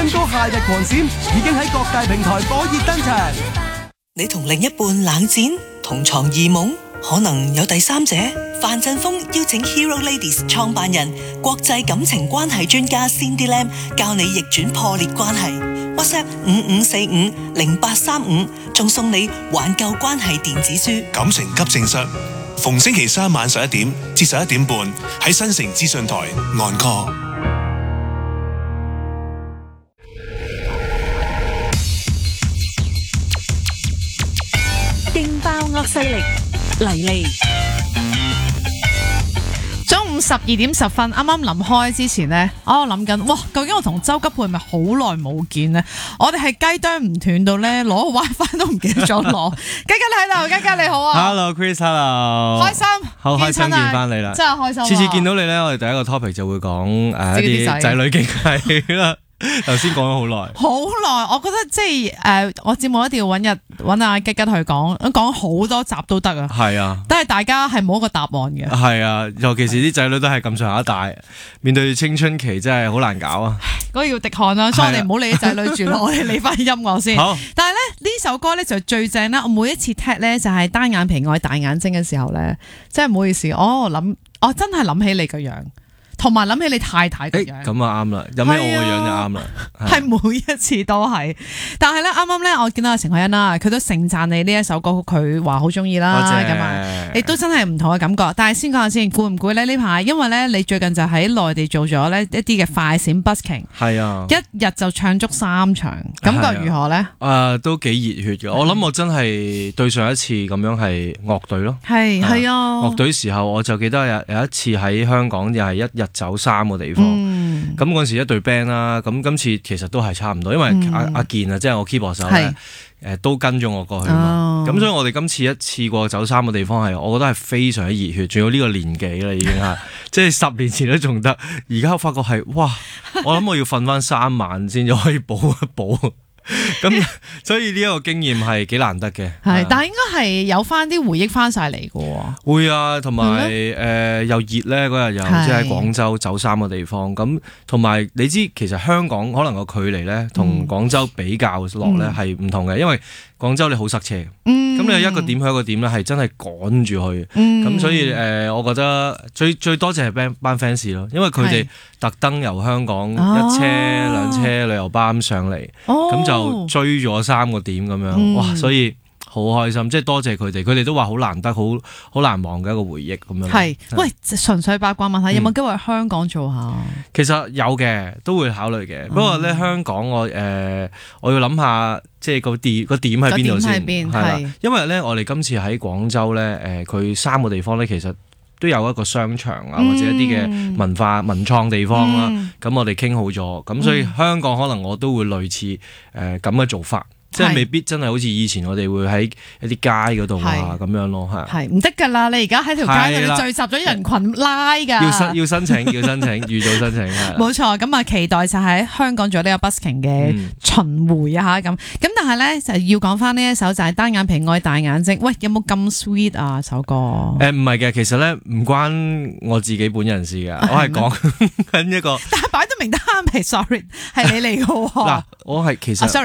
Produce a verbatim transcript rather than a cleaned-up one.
新歌《夏日狂閃》已經喺各大平台火熱登場。 你同另一半冷戰，同床異夢，可能有第三者。范振鋒邀請 Hero Ladies 創辦人、國際感情關係專家 Cindy Lam 教你逆轉破裂關係。WhatsApp 五五四五零八三五，仲送你挽救關係電子書。 感情急症室，逢星期三晚十一點至十一點半喺新城資訊台 Encore。 勁爆惡勢力嚟嚟， 中午十二點十分，啱啱臨開之前呢，我諗緊，哇，究竟我同周吉佩係咪好耐冇見呢？我哋係雞啄唔斷到咧，攞 WiFi 都唔記得咗攞。雞雞你喺度，雞雞你好啊 ！Hello Chris，Hello， 開心， 好開心見翻你啦， 真係開心。 次次見到你咧，我哋第一個 topic 就會講誒一啲仔女經係啦。頭先講咗好耐， 好耐，我覺得即係誒、呃，我節目一定要揾日揾阿吉吉去講，講好多集都得啊。係啊，但係大家係冇一個答案嘅。係啊，尤其是啲仔女都係咁上下大，面對青春期真係好難搞啊。 嗰個要滴汗啦，所以我哋唔好理啲仔女住咯，我哋理翻音樂先。好，但係咧呢首歌咧就最正啦。我每一次踢咧就係單眼皮愛大眼睛嘅時候咧，真係唔好意思，我諗我真係諗起你個樣。同埋諗起你太太嘅樣， 咁啊啱啦，諗起我嘅樣就啱啦， 係每一次都係。但係咧，啱啱咧，我見到阿陳凱欣啦，佢都盛讚你呢一首歌曲，佢話好中意啦，咁啊，亦都真係唔同嘅感覺。但係先講下先，攰唔攰咧呢排？因為咧，你最近就喺內地做咗咧一啲嘅快閃 busking， 係啊，一日就唱足三場，感覺如何咧？誒、 啊，都幾熱血嘅。我諗我真係對上一次咁樣係樂隊咯， 係係啊， 樂隊時候我就記得有有一次喺香港又係一日走三個地方，咁嗰陣時一隊 band 啦，咁今次其實都係差唔多，因為阿阿、嗯、健啊，即係我 keyboard 手咧，誒都跟咗我過去嘛，咁、哦、所以我哋今次一次過走三個地方係，我覺得係非常之熱血，仲有呢個年紀啦已經係，即係十年前都仲得，而家我發覺係哇，我諗我要瞓翻三晚先至可以補一補。咁所以呢一個經驗係幾難得嘅， 係，但係應該係有翻啲回憶翻晒嚟嘅。 會啊，同埋誒又熱咧，嗰日又即係喺廣州走三個地方，咁同埋你知其實香港可能個距離咧同廣州比較落咧係唔同嘅，因為廣州你好塞車，咁、嗯、你一個點去一個點咧係真係趕住去，咁、嗯、所以誒、呃、我覺得最最多謝係班班 fans 咯，因為佢哋特登由香港一車兩、哦、車旅遊巴咁上嚟，咁、哦、就追咗三個點咁樣，嗯、哇！所以好開心，即係多謝佢哋，佢哋都話好難得，好好難忘嘅一個回憶咁樣。係， 喂，純粹八卦問下，有冇機會喺香港做下？嗯、 其實有嘅，都會考慮嘅。不過咧，香港我誒、呃，我要諗下，即係個點個點喺邊度先。係啦，因為咧，我哋今次喺廣州咧，誒、呃，佢三個地方咧，其實都有一個商場啊，或者一啲嘅文化、嗯、文創地方啦。咁、嗯、我哋傾好咗，咁所以香港可能我都會類似誒咁嘅做法。即係未必真係好似以前我哋會喺一啲街嗰度啊咁樣咯，係係唔得㗎啦！你而家喺條街度聚集咗人群拉㗎，要申要申請要申請預早申請係。冇錯，咁啊期待就喺香港做呢個 busking 嘅巡迴啊嚇咁。咁但係咧就要講翻呢一首就係單眼皮愛大眼睛。喂，有冇咁 sweet 啊首歌？誒唔係嘅，其實咧唔關我自己本人事嘅，我係講緊一個。但係擺得明單眼皮 ，sorry 係你嚟㗎喎。嗱，我係其實。